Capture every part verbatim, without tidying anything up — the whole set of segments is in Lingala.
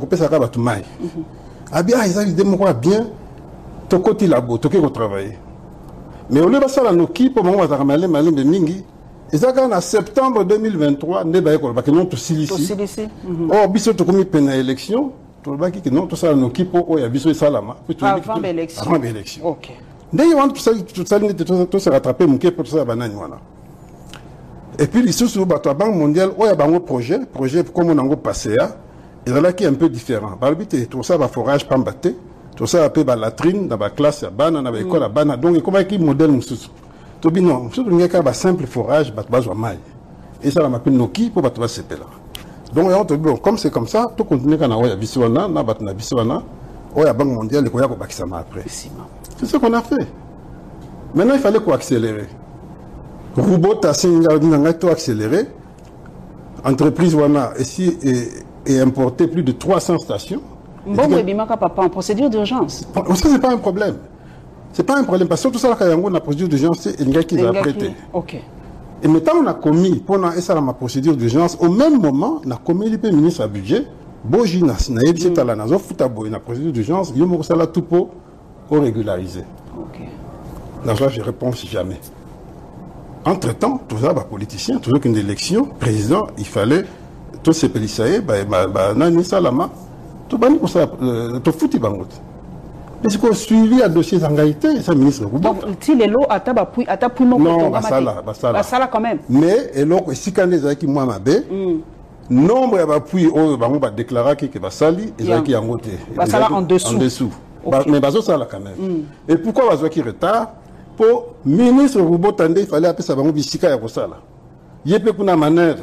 peut ça va tout mal. Ah bien, ils ont dit moi bien, ton côté là-bas, ton côté travailler. Mais au lieu de ça, la Noki, pour moi, on va aller mal de Mingi. Et ça, en septembre deux mille vingt-trois, ne va pas que non tout ici. Oh, biso to comme peine élection, to ba ki non tout ça la Noki pour oh ya biso salama. Avant l'élection. Avant l'élection. OK. Dès on tout ça tout ça tout se rattraper mon pour ça banane voilà. Et puis ici sur la Banque mondiale, il y a un projet, projet comme on a passé à, et là qui est un peu différent. Par le but, tout ça va forage pas battre, tout ça va payer la latrine, dans la classe, à banane, dans l'école, à banane. Donc, comment est-ce modèle nous sous? Tout bien non, surtout il y a un simple forage, bat bas maille. Et ça, on appelle Noki pour battre ce là. Donc, on te bon, comme c'est comme ça, tout continue quand on a Biswana, na bat na Biswana, on a Banque mondiale, les koya ko bakisama après. C'est ce qu'on a fait. Maintenant, il fallait qu'on accélérer. Robot a accéléré. Entreprise Wana ici est importé plus de trois cents stations. Bon, mais papa, en procédure d'urgence. Ça, c'est pas un problème. C'est pas un problème parce que tout ça, quand on a procédure d'urgence, c'est une gars qui a prêté. Ok. Et maintenant, on a commis, pendant ça, ma procédure d'urgence, au même moment, on a commis le ministre à budget. Boji, na yebisi tala na zo futa boy na procédure d'urgence, yo mo sala tout pour régulariser. Ok. Là, je réponds jamais. Entre-temps, tout ça, bah, politicien, toujours qu'une élection, président, il fallait, tous ces policiers, bah, bah, bah, nani salama, tout bani pour ça, tout fouti bangot. Mais c'est qu'on suivi à dossier d'engagité, ça, ministre. Donc, si les lots, à ta bapouille, à ta pouille, non, bah, ça là, bah, ça là. Bah, ça là, quand même. Mais, et là, si quand les gens qui m'ont mabé, nombre de bapouilles, oh, bah, on va déclarer que, bah, sali, et ça qui en côté. Bah, ça là, en dessous. En dessous. Bah, mais, bah, ça là, quand même. Et pourquoi, bah, ça qui retard? Pour ministre Roubo Tandé, il fallait appeler ça Bango Bissika et Rosala. Il y a une manœuvre.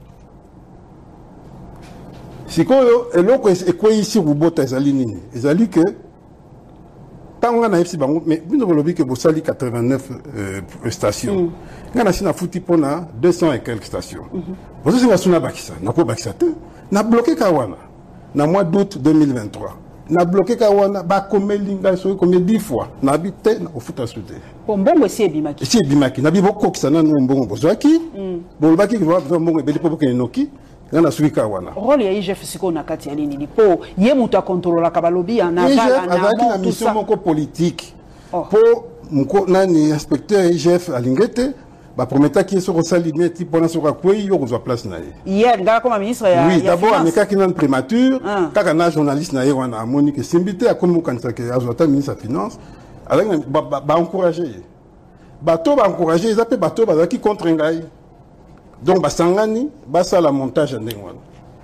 Si quoi, et l'autre est quoi ici Roubo Tazali, ils ont dit que tant qu'on a ici Bango, mais vous ne voulez que vous sali quatre-vingt-neuf stations. On a ici na fouti pour na deux cents et quelques stations. Vous savez, c'est un Bakissa, n'a pas Bakissa, n'a bloqué Kawana, na mois d'août deux mille vingt-trois. Na bloqué Kawana, ba comme linga so comme dix fois. Na habité au foot à souder. Bon bon c'est bimaki. C'est bimaki. Na bibo ko kisana no mbongo bozaki. Bon baki ki va mbongo beli popo ke noki. Na suki Kawana. Rôle ya I G F siko na kati ya lini ni po ye muta contrôle la kabalobi na vala na na mission moko politique. Po mko nani inspecteur I G F alingete. Bah promettre qu'il soit saligné type pendant ce quoi il y aura place na hier ngala comme ministre ya oui d'abord mais quand il y a une primature quand un journaliste na on a Monique Simbité a comme quand ça que azota ministre de finance avec ba encourager bateau ba encourager ils appellent bateau ba qui contre ngai donc ba sangani ba ça la montage ndengwana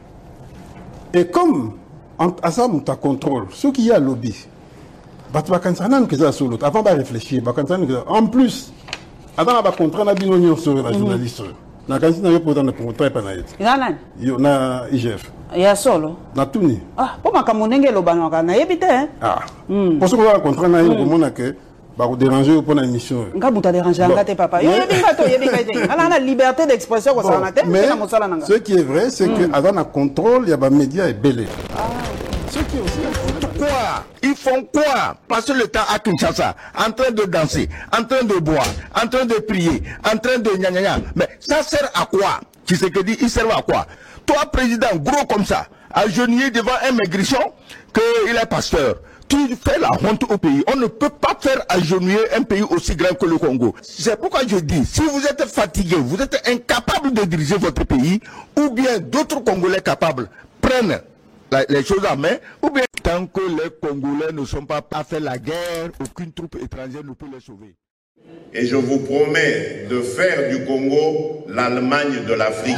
et comme à ça mon contrôle ce qui y a lobby ba ba quand ça nan que ça sur l'autre avant ba réfléchir ba quand ça en plus avant la contrat na binonyo sur la journaliste na kanisi na yopo dans le contrat pa na yeti nana yo na I G F ya solo na tuni ah po makamunenge lo banaka na yebite ah pour ce qu'on a contrat na yo komona que ba ko déranger pour na émission nga buta déranger ngate papa yo yebinga to yebinga te ala na liberté d'expression ko ça na te na mosala nanga ce qui est vrai c'est que avant la contrôle il y a ba médias et belé ce qui est aussi quoi? Ils font quoi? Passer le temps à Kinshasa, en train de danser, en train de boire, en train de prier, en train de gna gna gna. Mais ça sert à quoi? Tu sais que dit, il sert à quoi? Toi, président, gros comme ça, agenouillé devant un maigrichon, qu'il est pasteur. Tu fais la honte au pays. On ne peut pas faire agenouiller un pays aussi grand que le Congo. C'est pourquoi je dis, si vous êtes fatigué, vous êtes incapable de diriger votre pays, ou bien d'autres Congolais capables prennent les choses en main, ou bien tant que les Congolais ne sont pas à faire la guerre, aucune troupe étrangère ne peut les sauver. Et je vous promets de faire du Congo l'Allemagne de l'Afrique.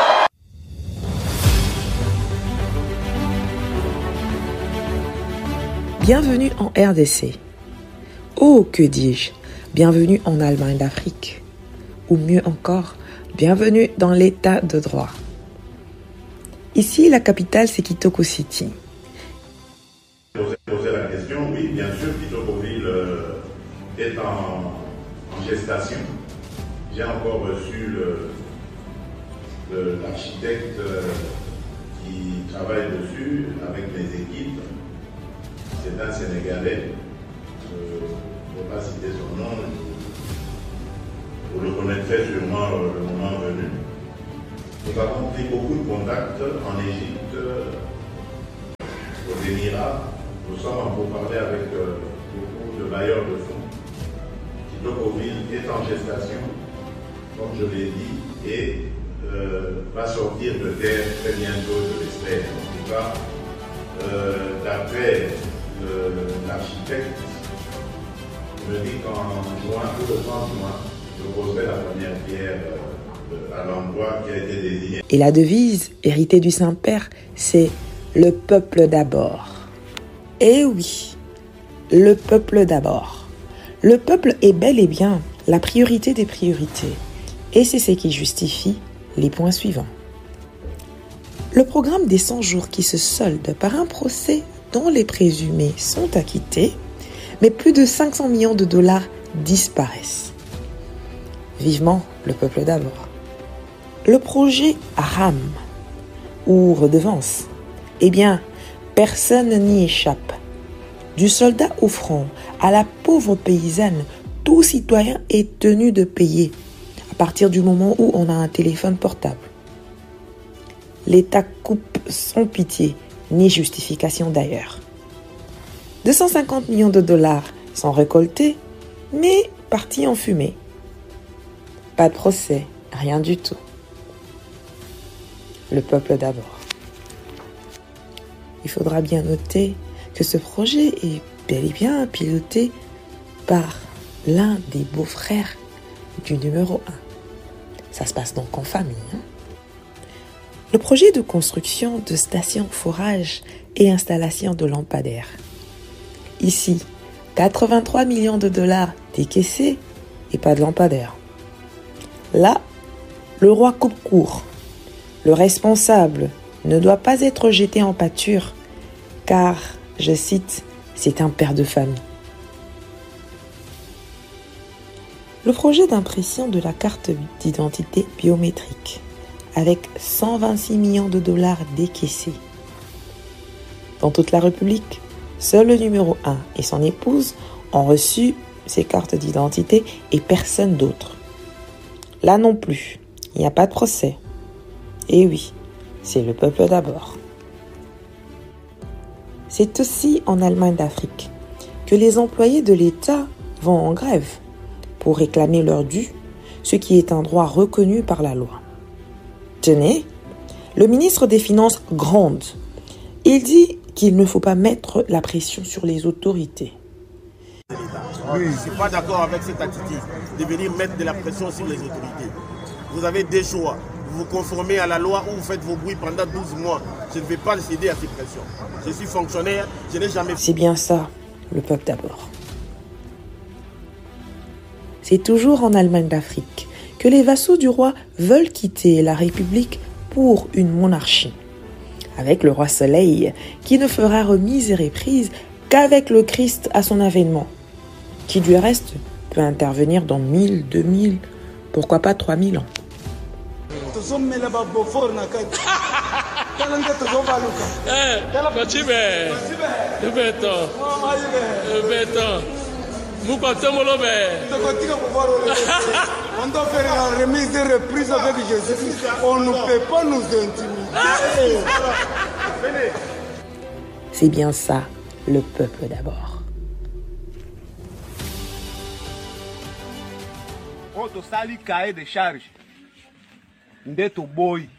Bienvenue en R D C. Oh, que dis-je, bienvenue en Allemagne d'Afrique. Ou mieux encore, bienvenue dans l'état de droit. Ici, la capitale, c'est Kitoko City. Poser la question, oui, bien sûr, Kitokoville euh, est en, en gestation. J'ai encore reçu l'architecte euh, qui travaille dessus avec mes équipes. C'est un Sénégalais. Je ne vais pas citer son nom. Vous le connaîtrez sûrement euh, le moment venu. Nous avons pris beaucoup de contacts en Égypte. Émirats, nous sommes en pourparlers avec euh, beaucoup de bailleurs de fonds. Kitoko-Ville est en gestation, comme je l'ai dit, et euh, va sortir de terre très bientôt, je l'espère. En tout cas, euh, d'après l'architecte, il me dit qu'en juin, tout le trente juin, je poserai la première pierre euh, à l'endroit qui a été désigné. Et la devise, héritée du Saint-Père, c'est « Le peuple d'abord ». Eh oui, le peuple d'abord. Le peuple est bel et bien la priorité des priorités. Et c'est ce qui justifie les points suivants. Le programme des cent jours qui se solde par un procès dont les présumés sont acquittés, mais plus de cinq cents millions de dollars disparaissent. Vivement le peuple d'abord. Le projet R A M, ou redevance, eh bien, personne n'y échappe. Du soldat au front à la pauvre paysanne, tout citoyen est tenu de payer à partir du moment où on a un téléphone portable. L'État coupe sans pitié, ni justification d'ailleurs. deux cent cinquante millions de dollars sont récoltés, mais partis en fumée. Pas de procès, rien du tout. Le peuple d'abord. Il faudra bien noter que ce projet est bel et bien piloté par l'un des beaux-frères du numéro un. Ça se passe donc en famille. Hein? Le projet de construction de stations forage et installation de lampadaires. Ici, quatre-vingt-trois millions de dollars décaissés et pas de lampadaires. Là, le roi coupe court. Le responsable ne doit pas être jeté en pâture car, je cite, c'est un père de famille. Le projet d'impression de la carte d'identité biométrique avec cent vingt-six millions de dollars décaissés. Dans toute la République, seul le numéro un et son épouse ont reçu ces cartes d'identité et personne d'autre. Là non plus, il n'y a pas de procès. Et oui, c'est le peuple d'abord. C'est aussi en Allemagne d'Afrique que les employés de l'État vont en grève pour réclamer leur dû, ce qui est un droit reconnu par la loi. Tenez, le ministre des Finances gronde. Il dit qu'il ne faut pas mettre la pression sur les autorités. Oui, je ne suis pas d'accord avec cette attitude de venir mettre de la pression sur les autorités. Vous avez des choix. Vous vous conformez à la loi ou vous faites vos bruits pendant douze mois. Je ne vais pas céder à ces pressions. Je suis fonctionnaire, je n'ai jamais... C'est bien ça, le peuple d'abord. C'est toujours en Allemagne d'Afrique que les vassaux du roi veulent quitter la République pour une monarchie. Avec le roi Soleil, qui ne fera remise et reprise qu'avec le Christ à son avènement, qui du reste peut intervenir dans mille, deux mille, pourquoi pas trois mille ans. On doit faire la remise et reprise avec Jésus. On ne peut pas nous intimider. C'est bien ça, le peuple d'abord. Auto sali cahier de charge. Ndeto boy.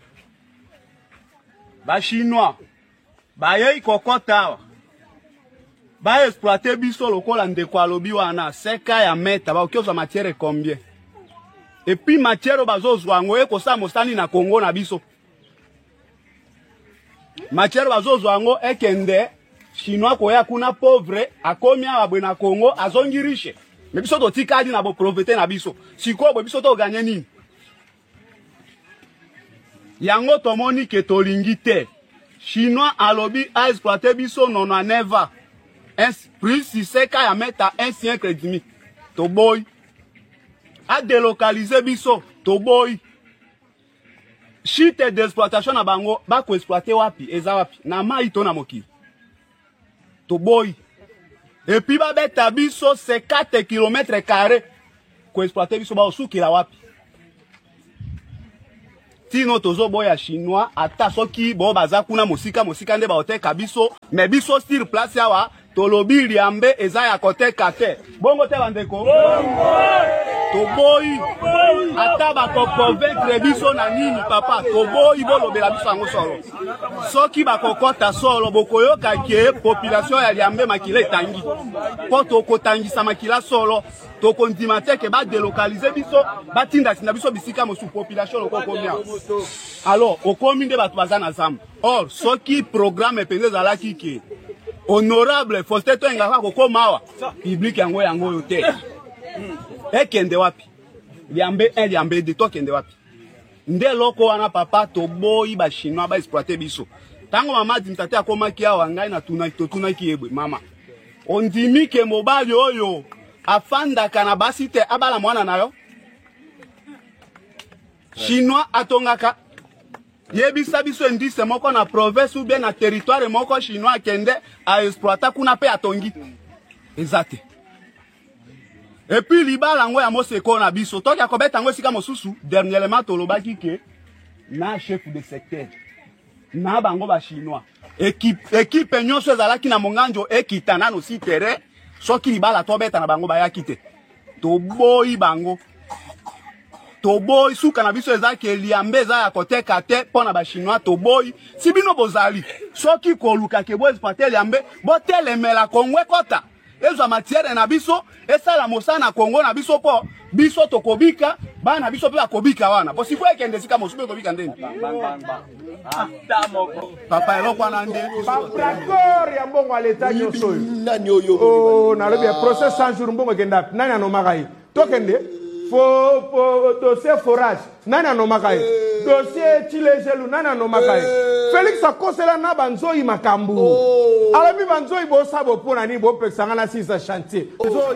Ba chinois. Ba ye kokota. Ba exploiter biso lokola ndeko alobi wana seka ya meta ba okioza matière combien. Et puis matière bazozwa ngo eko sa mosani na Congo na biso. Matière bazozwa ngo ekende chinois koya kuna pauvre akomia abwe na Congo azongi riche. Mais biso to tikadi na bo pauvreté na biso. Siko bo biso to gagner nini? Yango tomoni ke tolingi te. Chinois alobi a exploiter biso nona neva. Un plus si c'est qu'à mettre un siècle et demi. To boy. A délocaliser biso. To boy. Chite d'exploitation na bango. Ba ko exploiter wapi. Eza wapi. Na ma ito na moki. To boy. Et puis ba beta biso c'est quatre kilomètres carrés. Ko exploiter biso ba osuki la wapi. tino tozo boya chinois ata soki bo baza kuna mosika mosika nde baoteka biso mais biso sur place awa tolobi liambe eza ya koteka te bongo te bandeko toboyi ata bakoconvaincre biso na nini papa toboyi bolobela biso yango solo soki bakokota solo bokoyoka ke population ya liambe makila etangi po tokotangisa makila solo tokondima te ke badelokalize biso batindasinda biso bisika mosu population lokokomia alors okomi nde bato baza na zamba or soki programme epende ezalaki ke honorable Faustin Toengaka kokoma awa public yango yango oyo te ekende wapi liambe un liambe deux tokende wapi nde loko wana papa toboyi ba chinois ba exploiter biso tango mama dimtate akomaki awa ngai na tunaki totunaki yebwe mama ondimi ke mobali oyo afandaka na basi te abala mwana nayo chinois atongaka yebisa biso indice moko na province ou bien na territoire moko chinois akende a exploiter kuna pe atongi ezate et puis libala ngo ya moseko na biso toki akobeta ngo sika mosusu dernièrement tolobaki ke na chef de secteur na bango ba chinois équipe équipe nyonso ezalaki na monganjo ekitana no si terrain soki libala tobeta na bango bayaki te toboyi bango toboyi suka na biso ezaki liambe za ya koteka te pona ba chinois toboyi sibino bozali soki koluka ke bo exploiter liambe bo telemela kongwe kota ezo matière na biso esala mosana Kongo na biso po biso tokobika bana biso pe bakobika wana po sifo ekende sika mosupe kobika ndeni papa eloko wana nde d'accord ya mbongo à l'état nyoso nani oyo oh na lobi procès cent jours mbongo kenda nani anomaka yi tokende fo fo dossier forage nani anomaka yi dossier Chilejelu nani anomaka yi Félix akosela na banzoi makambu alabi banzoi bo sabo pona ni bo pesanga na sisa chantier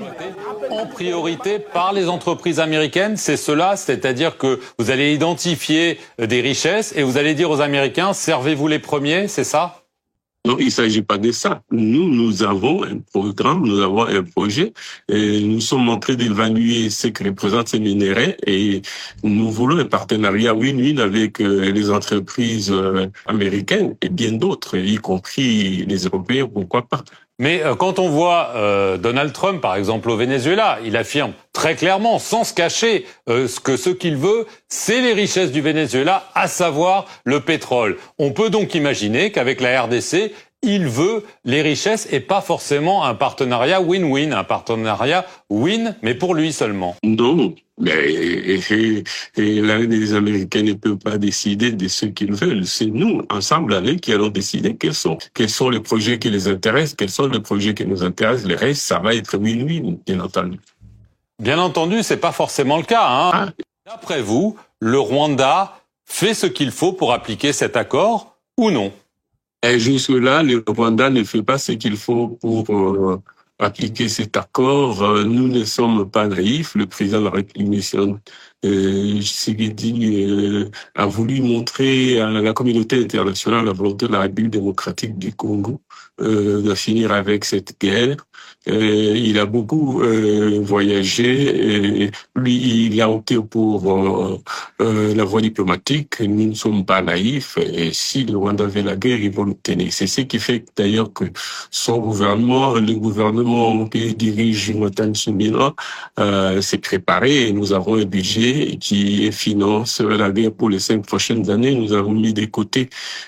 en priorité par les entreprises américaines, c'est cela, c'est-à-dire que vous allez identifier des richesses et vous allez dire aux Américains servez-vous les premiers, c'est ça? Non, il ne s'agit pas de ça. Nous, nous avons un programme, nous avons un projet, et nous sommes en train d'évaluer ce que représentent ces minerais et nous voulons un partenariat win-win avec euh, les entreprises euh, américaines et bien d'autres, y compris les Européens, pourquoi pas. Mais euh, quand on voit euh, Donald Trump, par exemple, au Venezuela, il affirme très clairement, sans se cacher, euh, que ce qu'il veut, c'est les richesses du Venezuela, à savoir le pétrole. On peut donc imaginer qu'avec la R D C, il veut les richesses et pas forcément un partenariat win-win, un partenariat win, mais pour lui seulement. Non, mais et, et, et là, les Américains ne peuvent pas décider de ce qu'ils veulent. C'est nous, ensemble, allez, qui allons décider quels sont, quels sont les projets qui les intéressent, quels sont les projets qui nous intéressent. Le reste, ça va être win-win, bien entendu. Bien entendu, c'est pas forcément le cas, hein. Ah. D'après vous, le Rwanda fait ce qu'il faut pour appliquer cet accord ou non? Et jusque-là, le Rwanda ne fait pas ce qu'il faut pour euh, appliquer cet accord. Euh, nous ne sommes pas naïfs. Le président de la République, euh, Tshisekedi, euh, a voulu montrer à la communauté internationale la volonté de la République démocratique du Congo euh, de finir avec cette guerre. Euh, il a beaucoup euh, voyagé. Et lui, il a opté pour euh, euh, la voie diplomatique. Nous ne sommes pas naïfs. Et si le Rwanda veut la guerre, ils vont l'obtenir. C'est ce qui fait d'ailleurs que son gouvernement, le gouvernement qui dirige Jonathan Tsumila, euh, s'est préparé. Et nous avons un budget qui finance la guerre pour les cinq prochaines années. Nous avons mis de côté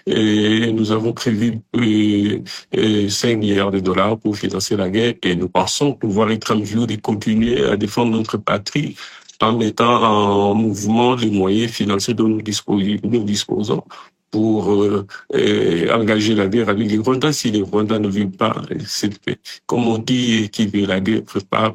et nous avons prévu euh, euh, cinq milliards de dollars pour financer la guerre. Et nous pensons pouvoir être en mesure de continuer à défendre notre patrie en mettant en mouvement les moyens financiers dont nous disposons, nous disposons pour euh, euh, engager la guerre avec les Rwandais. Si les Rwandais ne veulent pas cette paix, comme on dit, qui veut la guerre prépare,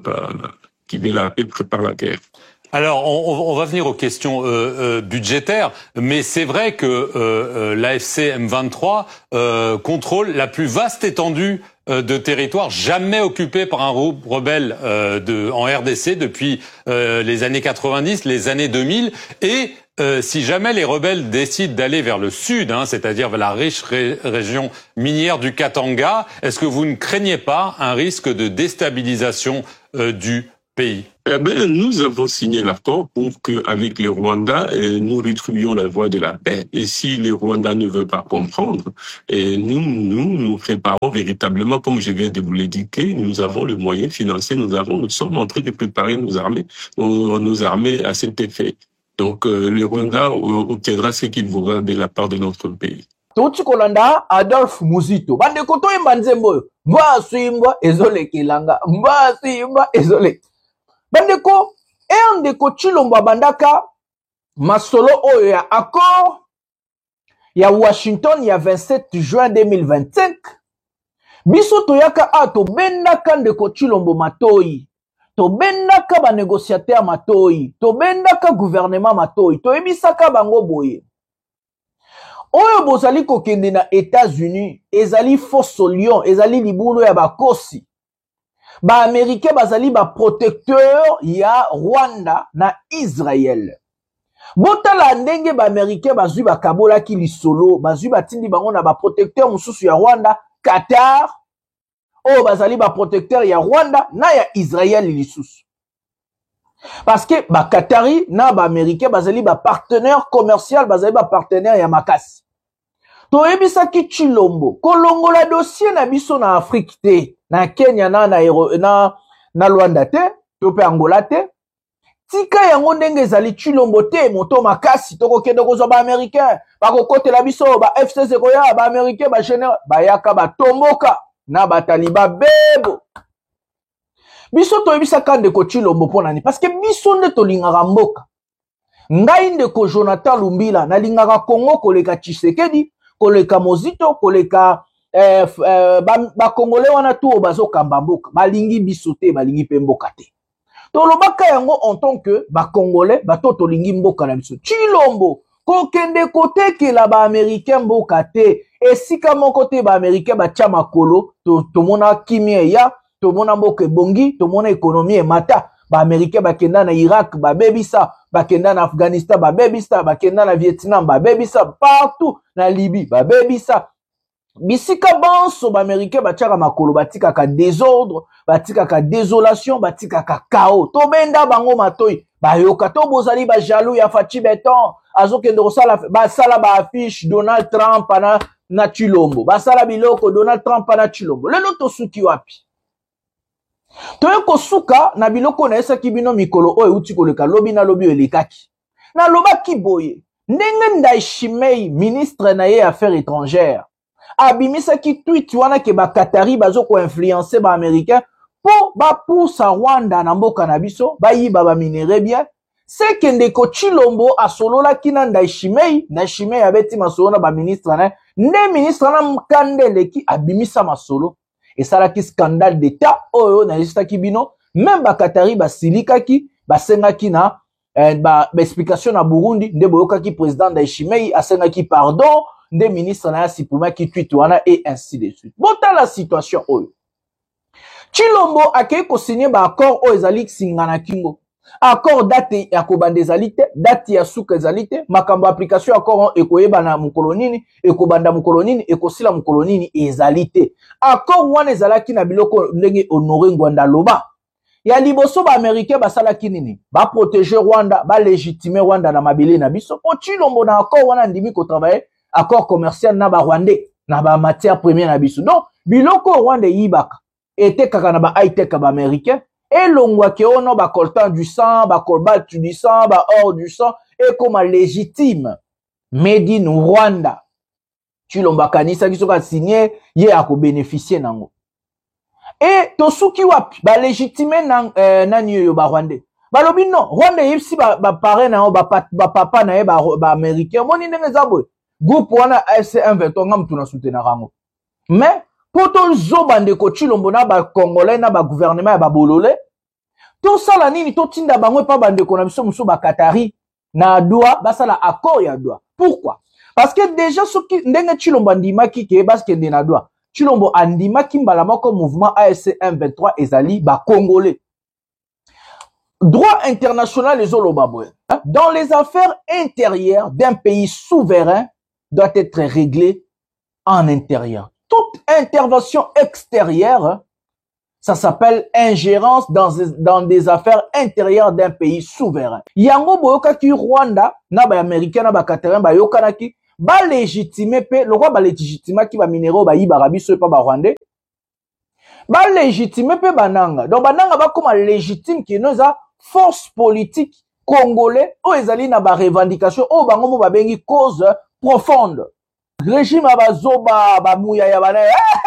qui veut la paix prépare la guerre. Alors, on, on va venir aux questions euh, euh, budgétaires, mais c'est vrai que euh, euh, l'A F C M vingt-trois euh, contrôle la plus vaste étendue euh, de territoire jamais occupée par un rebelle euh, de, en R D C depuis euh, les années quatre-vingt-dix, les années deux mille, et euh, si jamais les rebelles décident d'aller vers le sud, hein, c'est-à-dire vers la riche ré région minière du Katanga, est-ce que vous ne craignez pas un risque de déstabilisation euh, du pays? Eh ben, nous avons signé l'accord pour qu'avec les Rwandais, eh, nous retrouvions la voie de la paix. Et si les Rwandais ne veulent pas comprendre, eh, nous, nous, nous préparons véritablement, comme je viens de vous l'indiquer, nous avons le moyen financier, nous avons, nous sommes en train de préparer nos armées, nos, nos armées à cet effet. Donc, euh, le Rwanda obtiendra ce qu'il voudra de la part de notre pays. Toti kolanda Adolphe Muzito. Bande koto imba nzembo. Mba suimba ezole kilanga. Mba suimba ezole. Bande ko ende ko chilomba bandaka masolo oyo ya accord ya Washington ya vingt-sept juin deux mille vingt-cinq. Biso toyaka ato bendaka ndeko chilombo matoi. To bendaka ba négociateur matoi. To bendaka gouvernement matoi. To ebisaka bango boye. Oyo bozali kokende na États-Unis, ezali fosso lion, ezali libulu ya bakosi. Ba Américain bazali ba protecteur ya Rwanda na Israël. Botala ndenge ba Américain bazui ba kabola ki lisolo, bazui batindi bango na ba protecteur mususu ya Rwanda, Qatar. Oyo bazali ba protecteur ya Rwanda na ya Israël lisusu. Parce que ba Qatari na ba Américain bazali ba partenaire commercial, bazali ba partenaire ya makasi. To ebisa ki Chilombo, kolongo la dossier na biso na Afrique te, na Kenya na na na, na Rwanda te, to pe Angola te. Tika yango ndenge ezali Chilombo te, moto makasi toko kende ko zo ba Américain, ba ko kote la biso ba F C C ko ya ba Américain ba général, ba yaka ba tomboka na ba taliba bebo. Biso to ebisa kande ko Chilombo pona ni parce que biso nde to lingaka mboka. Ngai nde ko Jonathan Lumbila na lingaka Congo koleka Tshisekedi, koleka Mozito, koleka eh, eh, ba, ba Congolais wana tu bazo kamba mboka, balingi biso te, balingi pe mboka te. To lobaka yango en tant que ba Congolais, ba to to lingi mboka na biso. Chilombo ko kende kote ke la ba Américain mboka te, esika moko te ba Américain ba tia makolo, to to mona kimia ya to mona mboka bongi, to mona économie mata, ba Américain ba kenda na Irak, ba bebisa, ba kenda na Afghanistan, ba bebisa, ba kenda na Vietnam, ba bebisa, partout na Libye, ba bebisa. Bisika banso ba Américain ba tiaka makolo, ba tika ka désordre, ba tika ka désolation, ba tika ka chaos. To benda bango matoi, ba yoka to bozali ba jaloux ya Fachi Beton, azo kende kosala ba sala ba affiche Donald Trump na na Chilombo, ba sala biloko Donald Trump na Chilombo. Lelo to suki wapi? Toye kosuka na biloko na esa kibino mikolo oyo uti koleka lobi na lobi elekaki. Na loba kiboye, ndenge Ndayishimiye ministre na ye affaires étrangères. Abimisa ki tweet wana ke ba Qatari bazo ko influencer ba américain po ba poussa Rwanda na mboka na biso, ba yiba ba minere bien. Se kende ko Chilombo asolola kina Ndayishimiye, Ndayishimiye abeti masolo na ba ministre na, ne ministre na mkandele ki abimisa masolo. Et ça là qui scandale d'état oh na lista kibino même ba Qatari ba silika ki ba senga ki na eh, ba, ba explication na Burundi nde boyoka ki président Ndayishimiye asenga ki pardon nde ministre na sipuma ki tweet wana et ainsi de suite. Bota la situation oh Chilombo akei ko signer ba accord o ezali singana kingo accord date ya kobanda ezali te, date ya suka ezali te, makambo application accord ekoyeba na mukolonini, ekobanda mukolonini, ekosila mukolonini ezali te. Accord wana ezalaki na biloko ndenge Honoré Ngwanda loba. Ya liboso ba Américain basalaki nini? Ba protéger Rwanda, ba légitimer Rwanda na mabele na biso. Po Chilombo na accord wana ndimi ko travailler accord commercial na ba Rwandais, na ba matière première na biso. Donc biloko Rwanda yibaka ete kaka na ba high tech ba Américain. Et l'ongwa ke ono ba coltan du sang, ba cobalt du sang, ba or du sang, et comme légitime. Made in Rwanda. Chilombo kanisa kisoka signé, ye ako bénéficier nango. Et tosuki wapi, ba légitime nan, euh, nani yo ba Rwandais. Ba lobi non, Rwanda yipsi ba, ba pare na ba, ba papa na ye ba, ba américain. Moni nenge zabwe. Groupe wana F C un vingt ngam tuna soutenir rango. Mais, poto zobande ko Chilombo na ba Congolais na ba gouvernement ya ba bolole to sala nini to tinda bango pa bande ko na biso muso ba Qatari na Doha ba sala accord ya Doha. Pourquoi? Parce que déjà soki ndenge Chilombo andimaki ke baske ndé na Doha, Chilombo andimaki mbala moko mouvement A F C un vingt-trois ezali ba Congolais. Droit international les olobabwe. Dans les affaires intérieures d'un pays souverain doit être réglé en intérieur. Toute intervention extérieure Ça s'appelle ingérence dans, dans des affaires intérieures d'un pays souverain. Yango boyoka ki Rwanda, na ba américain na ba Qatarien ba yokana ki ba légitimer pe le roi ba légitimer ki ba minéraux ba yiba rabiso pa ba Rwandais. Ba légitimer pe bananga. Donc bananga ba comme légitime ki noza force politique congolais o ezali na ba revendication o bango mo ba bengi cause profonde. Régime abazoba ba mouya ya bana.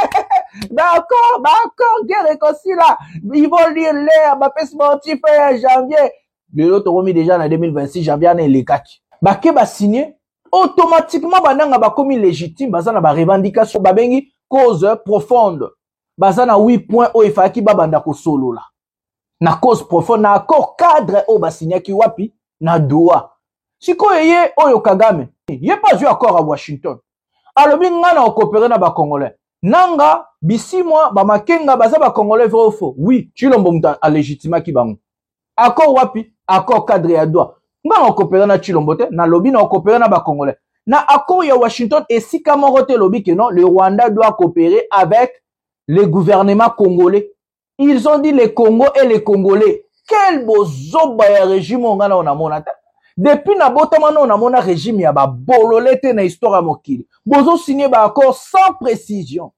D'accord, d'accord, guerre réconcile là. Ils vont lire l'air, ma paix sportif janvier. Le lot remis déjà en deux mille vingt-six, janvier en les kaki. Ba ke ba signé automatiquement bananga ba commis légitime, bazana ba revendication ba bengi cause profonde. Bazana huit points o ifaki ba banda ko solo là. Na cause profonde na accord cadre o ba signé ki wapi na doa. Siko yeye oyo Kagame, yé pas eu accord à Washington. Alobi ngana o coopérer na ba Congolais. Nanga bisi moi ba makenga baza ba Congolais vrai ou faux. Oui, Chilombo muta a légitima ki bango. Accord wapi, accord cadre ya doa. Ngana o coopérer na Chilombo te, na lobi na o coopérer na ba Congolais. Na accord ya Washington et si kamorote lobi que non, le Rwanda doit coopérer avec le gouvernement congolais. Ils ont dit les Congo et les Congolais. Quel beau zoba ya régime ngana on a monata. Depuis na botamano on a mona régime ya ba bololete na histoire mokili. Bozo signé ba accord sans précision.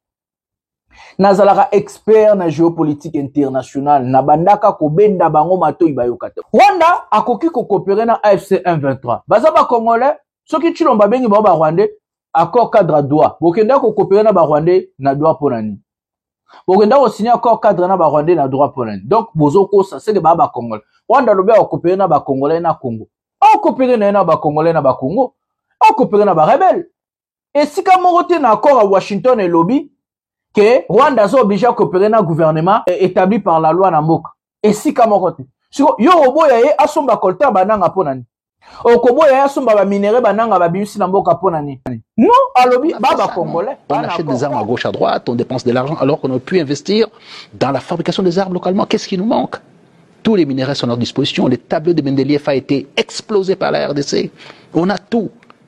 Nazalara expert na géopolitique internationale na bandaka ko benda bango mato ibayokata. Rwanda akoki ko coopérer na A F C M vingt-trois. Baza ba Congolais, soki Chilomba bengi ba Rwandais, accord cadre droit. Bokenda ko coopérer na ba Rwandais na droit ponani. Bokenda ko signer accord cadre na ba Rwandais na droit ponani. Donc bozo ko ça c'est que ba ba Congolais. Rwanda lobe ko coopérer na ba Congolais na Congo. On coopérer na ba Congolais na ba Congo. On coopérer na ba rebelle. Et si comme on na accord à Washington et lobby que Rwanda est obligé à coopérer na gouvernement établi par la loi na mboka. Et si comme on siko yo oboya ye asomba kolta bananga ponani. Okoboya ye asomba ba minéraux bananga ba bimisi na mboka ponani. Non, à lobby baba Congolais. On achète des armes à gauche à droite, on dépense de l'argent alors qu'on aurait pu investir dans la fabrication des armes localement. Qu'est-ce qui nous manque? Tous les minéraux sont à notre disposition. Le tableau de Mendeleev a été explosé par la R D C. On a tout.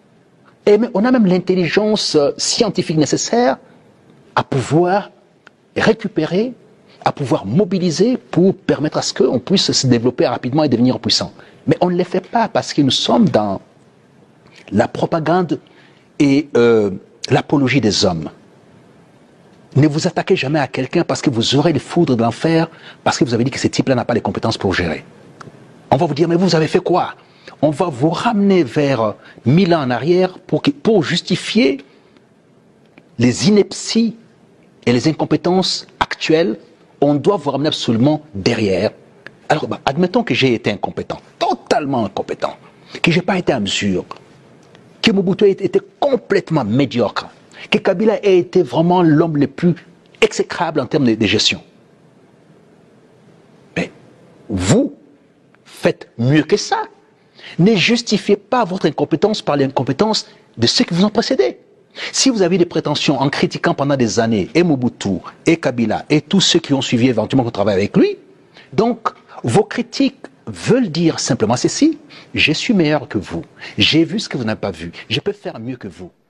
Et on a même l'intelligence scientifique nécessaire à pouvoir récupérer, à pouvoir mobiliser pour permettre à ce qu'on puisse se développer rapidement et devenir puissant. Mais on ne le fait pas parce que nous sommes dans la propagande et euh, l'apologie des hommes. Ne vous attaquez jamais à quelqu'un parce que vous aurez les foudres de l'enfer, parce que vous avez dit que ce type-là n'a pas les compétences pour gérer. On va vous dire, mais vous avez fait quoi? On va vous ramener vers mille ans en arrière pour, que, pour justifier les inepties et les incompétences actuelles. On doit vous ramener absolument derrière. Alors, bah, admettons que j'ai été incompétent, totalement incompétent, que je n'ai pas été à mesure, que Mobutu a été complètement médiocre, que Kabila a été vraiment l'homme le plus exécrable en termes de, de gestion. Mais vous faites mieux que ça. Ne justifiez pas votre incompétence par l'incompétence de ceux qui vous ont précédé. Si vous avez des prétentions en critiquant pendant des années et Mobutu, et Kabila, et tous ceux qui ont suivi éventuellement votre travail avec lui, donc vos critiques veulent dire simplement ceci: je suis meilleur que vous, j'ai vu ce que vous n'avez pas vu, je peux faire mieux que vous.